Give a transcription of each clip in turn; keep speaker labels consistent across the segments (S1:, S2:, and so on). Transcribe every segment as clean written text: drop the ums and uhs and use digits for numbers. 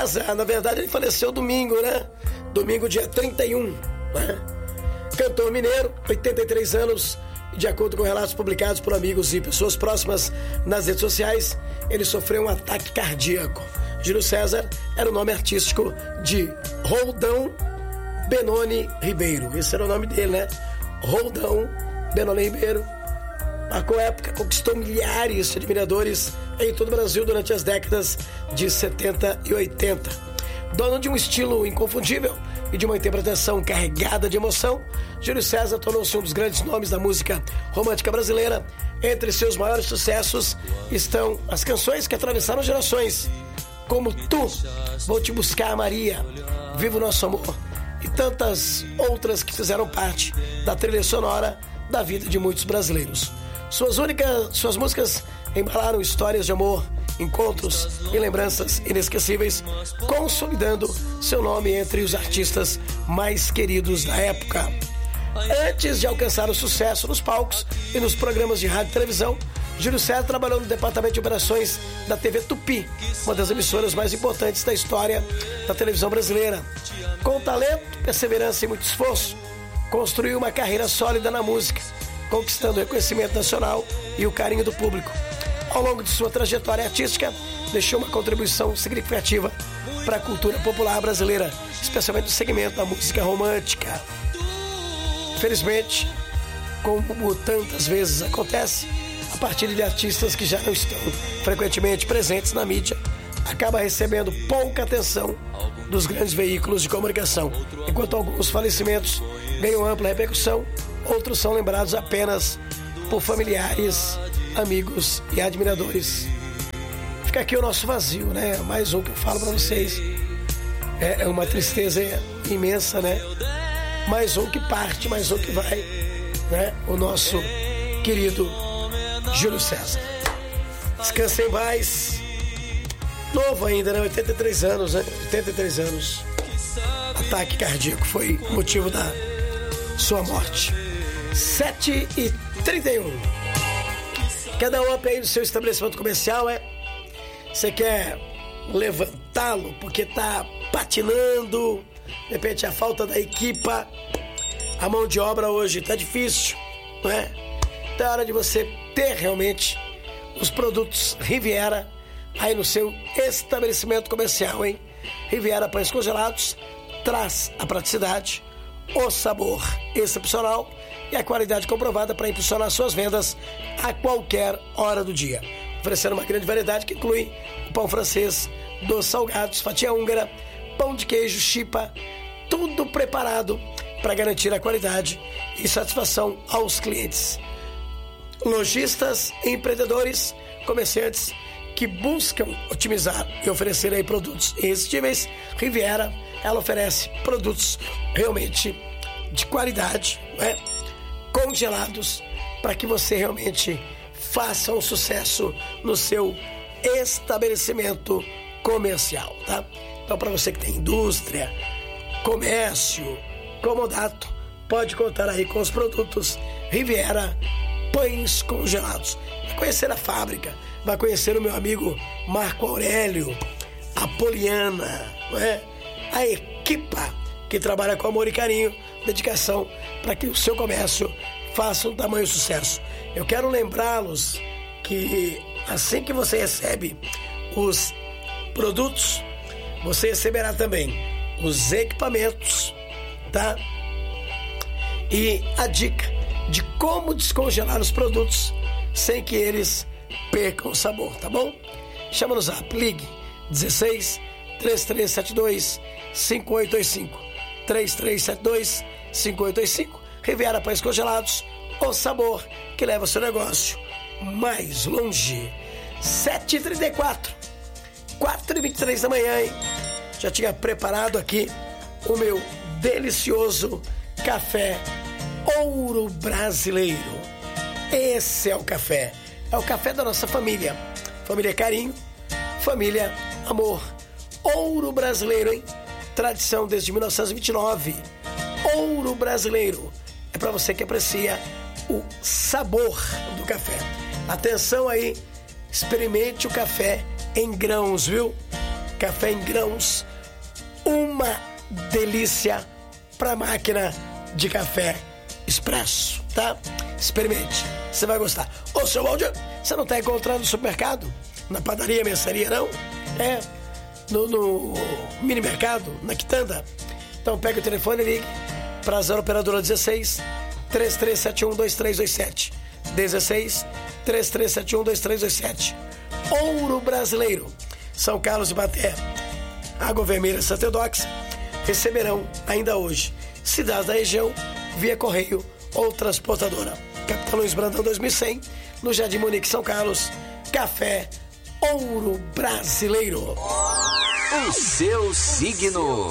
S1: César, na verdade ele faleceu domingo, né? Domingo, dia 31, né? Cantor mineiro, 83 anos, e de acordo com relatos publicados por amigos e pessoas próximas nas redes sociais, ele sofreu um ataque cardíaco. Júlio César era o nome artístico de Roldão Benoni Ribeiro. Esse era o nome dele, né? Roldão Benoni Ribeiro. Marcou época, conquistou milhares de admiradores em todo o Brasil durante as décadas de 70 e 80. Dono de um estilo inconfundível e de uma interpretação carregada de emoção, Júlio César tornou-se um dos grandes nomes da música romântica brasileira. Entre seus maiores sucessos estão as canções que atravessaram gerações, como Tu, Vou Te Buscar, Maria, Viva o Nosso Amor, e tantas outras que fizeram parte da trilha sonora da vida de muitos brasileiros. Suas músicas embalaram histórias de amor, encontros e lembranças inesquecíveis, consolidando seu nome entre os artistas mais queridos da época. Antes de alcançar o sucesso nos palcos e nos programas de rádio e televisão, Júlio César trabalhou no departamento de operações da TV Tupi, uma das emissoras mais importantes da história da televisão brasileira. Com talento, perseverança e muito esforço, construiu uma carreira sólida na música, conquistando o reconhecimento nacional e o carinho do público. Ao longo de sua trajetória artística, deixou uma contribuição significativa para a cultura popular brasileira, especialmente no segmento da música romântica. Infelizmente, como tantas vezes acontece, a partir de artistas que já não estão frequentemente presentes na mídia, acaba recebendo pouca atenção dos grandes veículos de comunicação. Enquanto alguns falecimentos ganham ampla repercussão, outros são lembrados apenas por familiares, amigos e admiradores. Fica aqui o nosso vazio, né? Mais um que eu falo pra vocês. É uma tristeza imensa, né? Mais um que parte, mais um que vai, né? O nosso querido Júlio César. Descansa em paz. Novo ainda, né? 83 anos, né? 83 anos. Ataque cardíaco foi o motivo da sua morte. 7h31. Quer dar um up aí no seu estabelecimento comercial, é? Você quer levantá-lo porque tá patinando, de repente a falta da equipa, a mão de obra hoje tá difícil, não é? Então é hora de você ter realmente os produtos Riviera aí no seu estabelecimento comercial, hein? Riviera Pães Congelados traz a praticidade, o sabor excepcional e a qualidade comprovada para impulsionar suas vendas a qualquer hora do dia. Oferecendo uma grande variedade que inclui o pão francês, doces salgados, fatia húngara, pão de queijo, chipa, tudo preparado para garantir a qualidade e satisfação aos clientes. Lojistas, empreendedores, comerciantes que buscam otimizar e oferecer aí produtos irresistíveis, Riviera, ela oferece produtos realmente de qualidade, né? Congelados, para que você realmente faça um sucesso no seu estabelecimento comercial, tá? Então, para você que tem indústria, comércio, comodato, pode contar aí com os produtos Riviera Pães Congelados. Vai conhecer a fábrica, vai conhecer o meu amigo Marco Aurélio, a Poliana, não é? A equipa que trabalha com amor e carinho, dedicação para que o seu comércio faça um tamanho sucesso. Eu quero lembrá-los que assim que você recebe os produtos, você receberá também os equipamentos, tá? E a dica de como descongelar os produtos sem que eles percam o sabor, tá bom? Chama no zap, ligue 16 3372 5885 3372 5885. Riviera Pães Congelados, o sabor que leva o seu negócio mais longe. 7h34, 4h23 da manhã, hein? Já tinha preparado aqui o meu delicioso café Ouro Brasileiro. Esse é o café da nossa família. Família Carinho, família Amor. Ouro Brasileiro, hein? Tradição desde 1929. Ouro Brasileiro. É para você que aprecia o sabor do café. Atenção aí, experimente o café em grãos, viu? café em grãos, uma delícia para máquina de café expresso, tá? Experimente, você vai gostar. Ô, seu Valdir, você não tá encontrando no supermercado? Na padaria, mercearia, não? É, no mini mercado, na quitanda? Então pega o telefone e ligue para a 0 operadora 16 33712327 16 33712327. Ouro Brasileiro, São Carlos de Baté, Água Vermelha, Santa Eudóxia, receberão ainda hoje cidades da região via correio ou transportadora. Capitão Luiz Brandão 2100, no Jardim Monique, São Carlos. Café Ouro Brasileiro.
S2: O seu signo: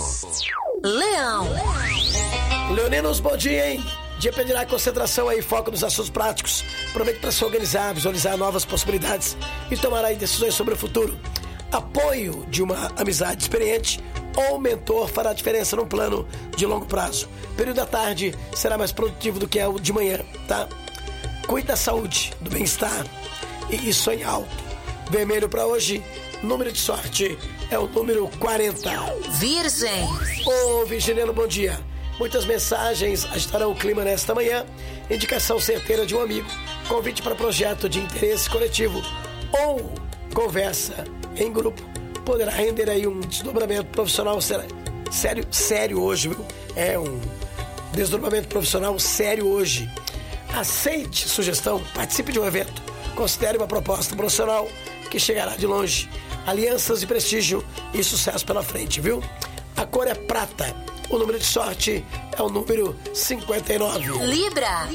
S3: Leão.
S1: Leoninos, bom dia, hein? Dia pedirá concentração aí, foco nos assuntos práticos. Aproveite para se organizar, visualizar novas possibilidades e tomar aí decisões sobre o futuro. Apoio de uma amizade experiente ou mentor fará diferença no plano de longo prazo. Período da tarde será mais produtivo do que é o de manhã, tá? Cuide da saúde, do bem-estar e sonhe alto. Vermelho para hoje, número de sorte é o número 40.
S3: Virgem.
S1: Ô, virginiano, bom dia. Muitas mensagens agitarão o clima nesta manhã. Indicação certeira de um amigo, convite para projeto de interesse coletivo ou conversa em grupo poderá render aí um desdobramento profissional sério hoje, viu? É um desdobramento profissional sério hoje. Aceite sugestão, participe de um evento, considere uma proposta profissional que chegará de longe. Alianças de prestígio e sucesso pela frente, viu? A cor é prata. O número de sorte é o número 59.
S3: Libra.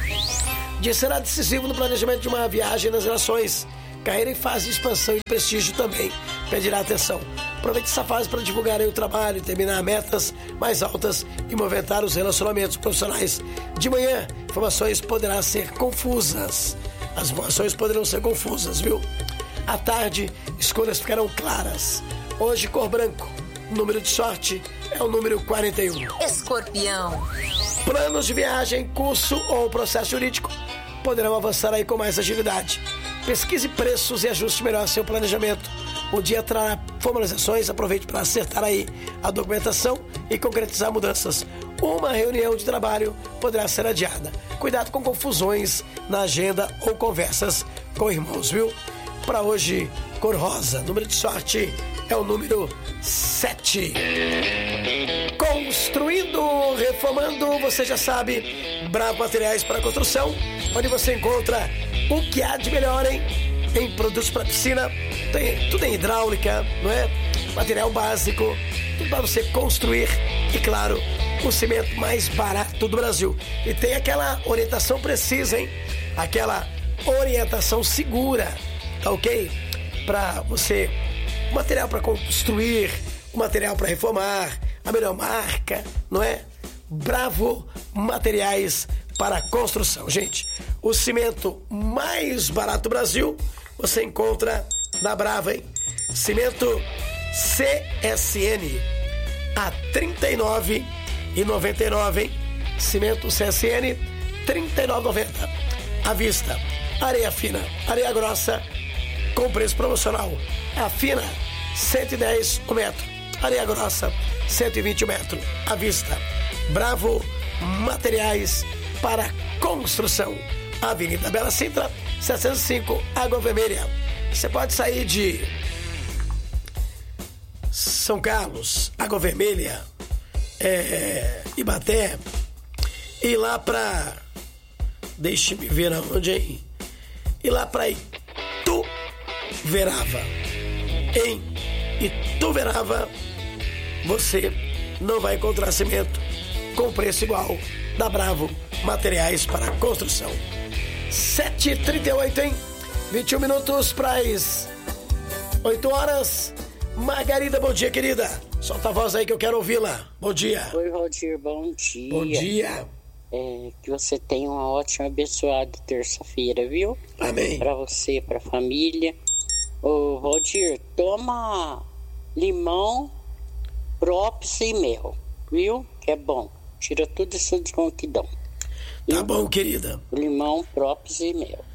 S1: Dia será decisivo no planejamento de uma viagem nas relações. Carreira em fase de expansão e prestígio também pedirá atenção. Aproveite essa fase para divulgar aí o trabalho, terminar metas mais altas e movimentar os relacionamentos profissionais. De manhã, informações poderão ser confusas. As informações poderão ser confusas, viu? À tarde, escolhas ficarão claras. Hoje, cor branco. Número de sorte é o número 41.
S3: Escorpião.
S1: Planos de viagem, curso ou processo jurídico poderão avançar aí com mais agilidade. Pesquise preços e ajuste melhor seu planejamento. O dia trará formalizações, aproveite para acertar aí a documentação e concretizar mudanças. Uma reunião de trabalho poderá ser adiada. Cuidado com confusões na agenda ou conversas com irmãos, viu? Para hoje, cor rosa. Número de sorte é o número 7. Construindo, reformando, você já sabe, Bravo Materiais para Construção, onde você encontra o que há de melhor, hein? Em produtos para piscina, tem tudo em hidráulica, não é? Material básico, tudo para você construir e, claro, o cimento mais barato do Brasil. E tem aquela orientação precisa, hein? Aquela orientação segura, tá ok? Para você, material para construir, o material para reformar, a melhor marca, não é? Bravo Materiais para Construção. Gente, o cimento mais barato do Brasil você encontra na Brava, hein? Cimento CSN a R$ 39,99, hein? Cimento CSN R$ 39,90 à vista. Areia fina, areia grossa com preço promocional. A fina, 110 o metro. Areia grossa, 120 o metro. À vista. Bravo Materiais para Construção. Avenida Bela Sintra, 705, Água Vermelha. Você pode sair de São Carlos, Água Vermelha, Ibaté, e ir lá pra... Deixe-me ver aonde, hein? Ir lá pra Ituverava. Em Ituverava, você não vai encontrar cimento com preço igual da Bravo Materiais para Construção. 7h38, hein? 21 minutos para as 8 horas. Margarida, bom dia, querida. Solta a voz aí que eu quero ouvi-la. Bom dia.
S4: Oi, Valdir, bom dia.
S1: Bom dia.
S4: Que você tenha uma ótima, abençoada terça-feira, viu?
S1: Amém.
S4: Pra você, pra família. Ô, Valdir, toma limão, própolis e mel, viu? Que é bom. Tira tudo isso de ronquidão.
S1: Tá bom, querida.
S4: Limão, própolis e mel.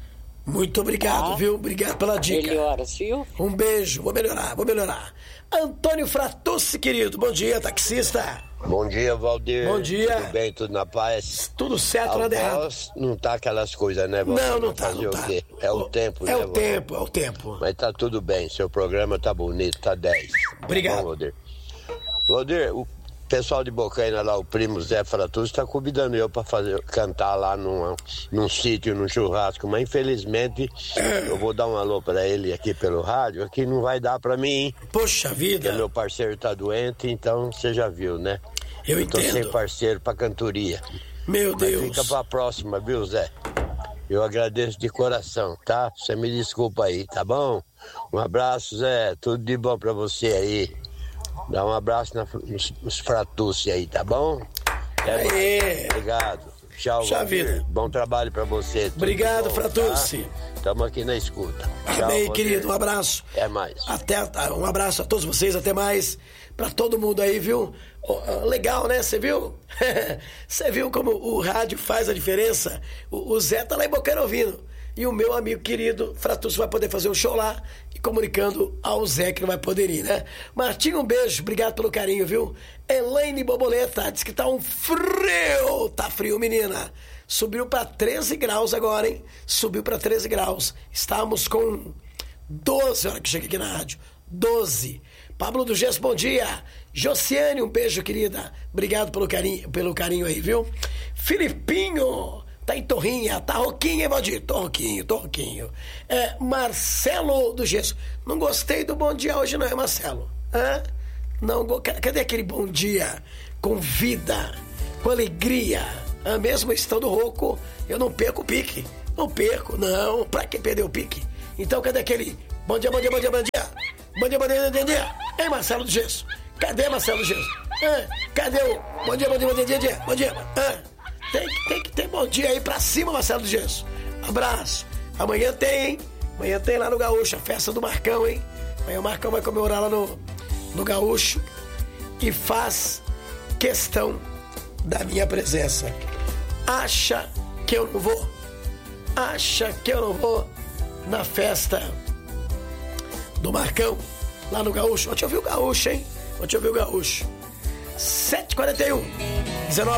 S1: Muito obrigado,
S4: Tá?
S1: viu? Obrigado pela dica.
S4: Melhoras, viu?
S1: Um beijo, vou melhorar. Antônio Fratucci, querido, bom dia, taxista.
S5: Bom dia, Valdir.
S1: Bom dia.
S5: Tudo bem, tudo na paz?
S1: Tudo certo, nada errado.
S5: Voz não tá aquelas coisas, né, Valdir?
S1: Não tá,
S5: Fazer
S1: não
S5: o
S1: tá.
S5: quê? É o tempo, né,
S1: É o
S5: Valdir?
S1: tempo, é o tempo.
S5: Mas tá tudo bem, seu programa tá bonito, tá 10.
S1: Obrigado.
S5: Bom, Valdir. Valdir, o pessoal de Bocaina lá, o primo Zé Fratucci, tá convidando eu pra cantar lá num sítio, num churrasco, mas infelizmente eu vou dar um alô pra ele aqui pelo rádio, aqui não vai dar pra mim,
S1: Poxa
S5: porque
S1: vida,
S5: meu parceiro tá doente, então você já viu, né?
S1: eu
S5: Tô sem
S1: entendo.
S5: parceiro pra cantoria.
S1: Meu
S5: Mas
S1: Deus.
S5: fica pra próxima, viu, Zé? Eu agradeço de coração, tá? Você me desculpa aí, tá bom? Um abraço, Zé. Tudo de bom pra você aí. Dá um abraço nos Fratucci aí, tá bom? Até mais.
S1: Aê.
S5: Obrigado. Tchau,
S1: Puxa
S5: Valdir.
S1: vida.
S5: Bom trabalho pra você. Tudo
S1: Obrigado,
S5: de bom,
S1: Fratucci.
S5: Tá? Tamo aqui na escuta. Tchau,
S1: Amém,
S5: Valdir.
S1: querido, um abraço.
S5: Até mais.
S1: Um abraço a todos vocês, até mais. Pra todo mundo aí, viu? Legal, né? Você viu? Você viu como o rádio faz a diferença? O Zé tá lá em Bocaina ouvindo. E o meu amigo querido Fratucci vai poder fazer o show lá e comunicando ao Zé que não vai poder ir, né? Martinho, um beijo, obrigado pelo carinho, viu? Elaine Borboleta diz que tá um frio. Tá frio, menina. Subiu pra 13 graus agora, hein? Subiu pra 13 graus. Estamos com 12, hora que chega aqui na rádio. 12. Pablo do Gesso, bom dia. Josiane, um beijo, querida. Obrigado pelo carinho aí, viu? Filipinho, tá em Torrinha. Tá roquinho, hein, Valdir? Tô roquinho. Marcelo do Gesso. Não gostei do bom dia hoje, não é, Marcelo? Hã? Não, cadê aquele bom dia com vida, com alegria? Mesmo estando rouco, eu não perco o pique. Não perco, não. Pra que perder o pique? Então, cadê aquele bom dia? Bom dia. Ei, Marcelo do Gesso. Cadê Marcelo do Gesso? Cadê o bom dia? Tem que ter bom dia aí pra cima, Marcelo do Gesso. Abraço. Amanhã tem, hein? Amanhã tem lá no Gaúcho, a festa do Marcão, hein? Amanhã o Marcão vai comemorar lá no Gaúcho e faz questão da minha presença. Acha que eu não vou? Acha que eu não vou na festa do Marcão, lá no Gaúcho? Ontem eu vi o Gaúcho, hein? 7h41, 19